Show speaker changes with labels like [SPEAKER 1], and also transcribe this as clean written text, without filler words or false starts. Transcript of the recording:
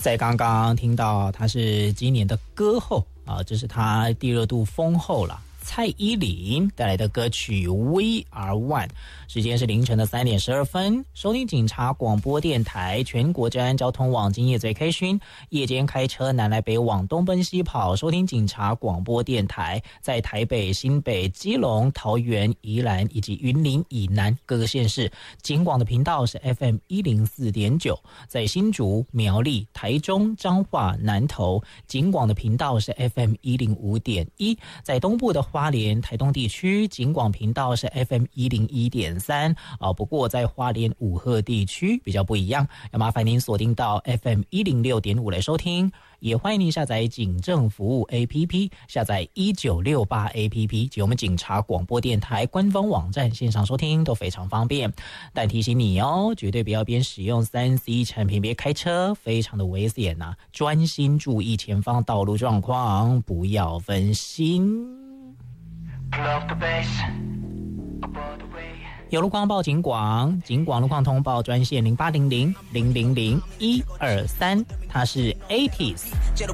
[SPEAKER 1] 在刚刚听到他是今年的歌后啊，这是他第热度丰厚了。蔡依林带来的歌曲 We Are One， 时间是凌晨的3点12分。收听警察广播电台，全国治安交通网今夜最开讯，夜间开车南来北往东奔西跑，收听警察广播电台，在台北、新北、基隆、桃园、宜兰以及云林以南各个县市，警广的频道是 FM 104.9，在新竹、苗栗、台中、彰化、南投，警广的频道是 FM 105.1，在东部的花莲、台东地区，警广频道是 FM 101.3不过在花莲五鹤地区比较不一样，要麻烦您锁定到 FM 106.5来收听，也欢迎您下载警政服务 APP， 下载1968 APP 及我们警察广播电台官方网站线上收听都非常方便。但提醒你哦，绝对不要边使用 3C 产品边开车，非常的危险啊，专心注意前方道路状况，不要分心。有路况报警广，警广路况通报专线0800-000-123，它是 80s。